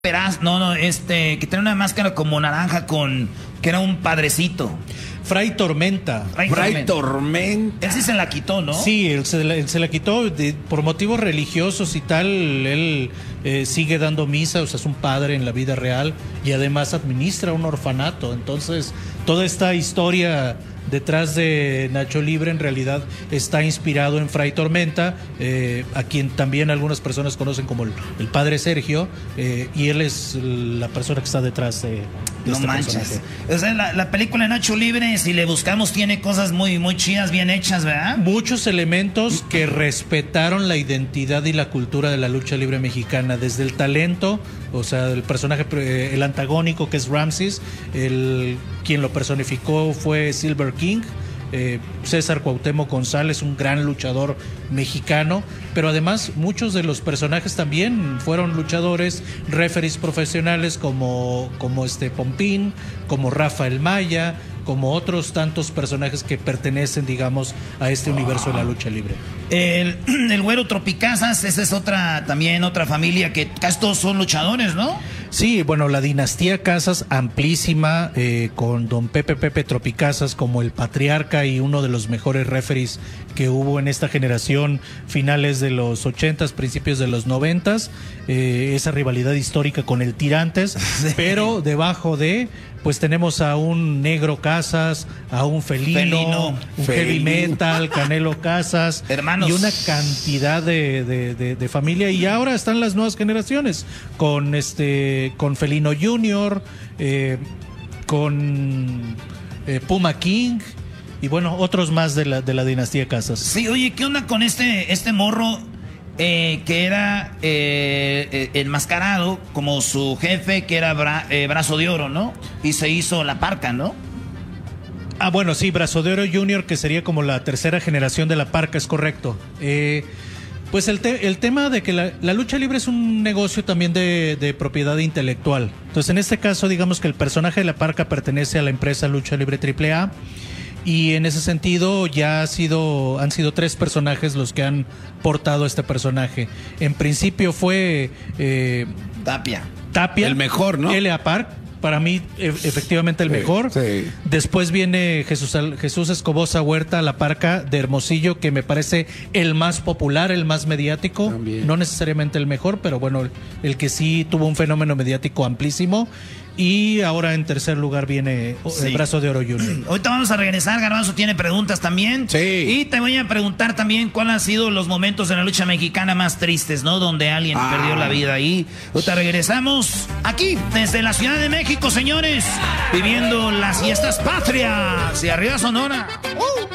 que tenía una máscara como naranja que era un padrecito. Fray Tormenta. Fray Tormenta. Él sí se la quitó, ¿no? Sí, él se la quitó por motivos religiosos y tal. Él sigue dando misa, o sea, es un padre en la vida real y además administra un orfanato. Entonces, toda esta historia detrás de Nacho Libre en realidad está inspirado en Fray Tormenta, a quien también algunas personas conocen como el padre Sergio, y él es la persona que está detrás de no este manches. personaje. O sea, la película de Nacho Libre, si le buscamos, tiene cosas muy, muy chidas, bien hechas, ¿verdad? Muchos elementos que respetaron la identidad y la cultura de la lucha libre mexicana, desde el talento, o sea, el personaje, el antagónico que es Ramses, quien lo personificó fue Silver King, César Cuauhtémoc González, un gran luchador mexicano, pero además muchos de los personajes también fueron luchadores, referees profesionales como Pompín, como Rafael Maya, como otros tantos personajes que pertenecen, digamos, a este universo de la lucha libre. El Güero Tropicazas, esa es otra familia que casi todos son luchadores, ¿no? Sí, bueno, la dinastía Casas amplísima, con don Pepe Tropicazas como el patriarca y uno de los mejores referees que hubo en esta generación, finales de los 80s, principios de los 90s, esa rivalidad histórica con el Tirantes, sí. Pero debajo pues tenemos a un Negro Casas, a un Felino, un Heavy Metal, Canelo Casas, hermanos, y una cantidad de familia, y ahora están las nuevas generaciones con Felino Junior, con Puma King y bueno, otros más de la dinastía Casas. Sí, oye, ¿qué onda con este morro que era enmascarado como su jefe, que era Brazo de Oro, ¿no? Y se hizo La Parca, ¿no? Ah, bueno, sí, Brazo de Oro Junior, que sería como la tercera generación de La Parca, es correcto. Pues el tema de que la lucha libre es un negocio también de propiedad intelectual. Entonces, en este caso, digamos que el personaje de La Parca pertenece a la empresa Lucha Libre AAA, y en ese sentido han sido 3 personajes los que han portado a este personaje. En principio fue Tapia, el mejor, ¿no? L.A. Park, para mí efectivamente el mejor. Sí. Después viene Jesús Escobosa Huerta, La Parca de Hermosillo, que me parece el más popular, el más mediático. También. No necesariamente el mejor, pero bueno, el que sí tuvo un fenómeno mediático amplísimo. Y ahora en tercer lugar viene el Brazo de Oro Junior. Ahorita vamos a regresar, Garbanzo tiene preguntas también. Sí. Y te voy a preguntar también cuáles han sido los momentos de la lucha mexicana más tristes, ¿no? Donde alguien perdió la vida ahí. Ahorita regresamos aquí, desde la Ciudad de México, señores. Viviendo las fiestas patrias. Y arriba Sonora.